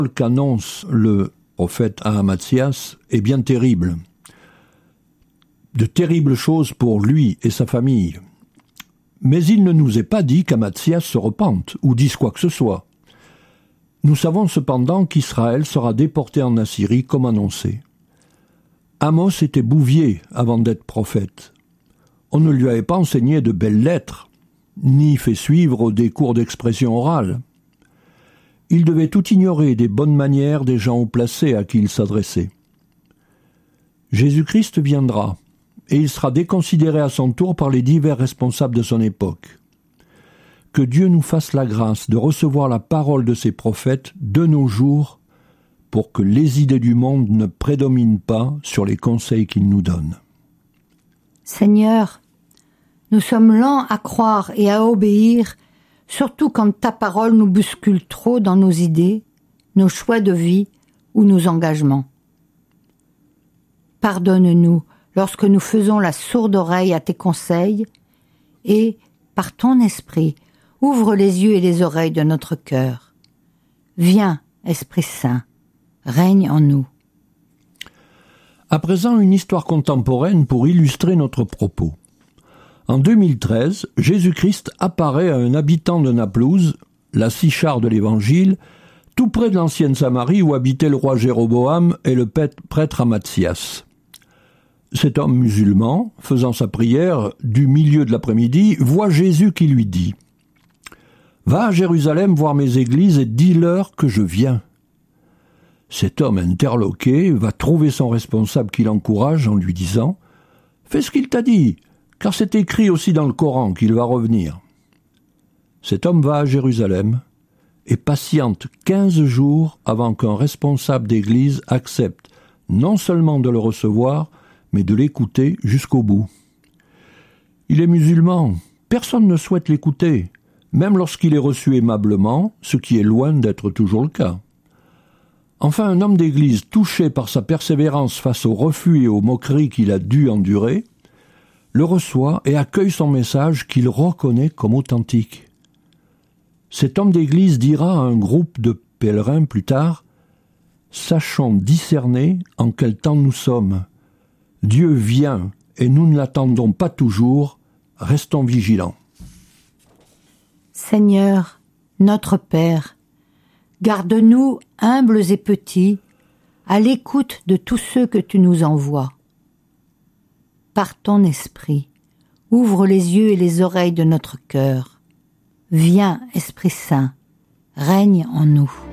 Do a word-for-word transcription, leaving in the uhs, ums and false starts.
qu'annonce le prophète à Amatsias est bien terrible. De terribles choses pour lui et sa famille. Mais il ne nous est pas dit qu'Amatsias se repente ou dise quoi que ce soit. Nous savons cependant qu'Israël sera déporté en Assyrie comme annoncé. Amos était bouvier avant d'être prophète. On ne lui avait pas enseigné de belles lettres, ni fait suivre des cours d'expression orale. Il devait tout ignorer des bonnes manières des gens haut placés à qui il s'adressait. Jésus-Christ viendra, et il sera déconsidéré à son tour par les divers responsables de son époque. Que Dieu nous fasse la grâce de recevoir la parole de ses prophètes de nos jours pour que les idées du monde ne prédominent pas sur les conseils qu'il nous donne. Seigneur, nous sommes lents à croire et à obéir, surtout quand ta parole nous bouscule trop dans nos idées, nos choix de vie ou nos engagements. Pardonne-nous lorsque nous faisons la sourde oreille à tes conseils et, par ton esprit, ouvre les yeux et les oreilles de notre cœur. Viens, Esprit Saint, règne en nous. À présent, une histoire contemporaine pour illustrer notre propos. En deux mille treize, Jésus-Christ apparaît à un habitant de Naplouse, la Sichar de l'Évangile, tout près de l'ancienne Samarie où habitaient le roi Jéroboam et le prêtre Amatsias. Cet homme musulman, faisant sa prière du milieu de l'après-midi, voit Jésus qui lui dit « Va à Jérusalem voir mes églises et dis-leur que je viens. » Cet homme interloqué va trouver son responsable qui l'encourage en lui disant « Fais ce qu'il t'a dit, car c'est écrit aussi dans le Coran qu'il va revenir. » Cet homme va à Jérusalem et patiente quinze jours avant qu'un responsable d'église accepte non seulement de le recevoir, mais de l'écouter jusqu'au bout. Il est musulman, personne ne souhaite l'écouter, même lorsqu'il est reçu aimablement, ce qui est loin d'être toujours le cas. Enfin, un homme d'église touché par sa persévérance face aux refus et aux moqueries qu'il a dû endurer, le reçoit et accueille son message qu'il reconnaît comme authentique. Cet homme d'église dira à un groupe de pèlerins plus tard « Sachons discerner en quel temps nous sommes. Dieu vient et nous ne l'attendons pas toujours, restons vigilants. » Seigneur, notre Père, garde-nous humbles et petits, à l'écoute de tous ceux que tu nous envoies. Par ton esprit, ouvre les yeux et les oreilles de notre cœur. Viens, Esprit Saint, règne en nous.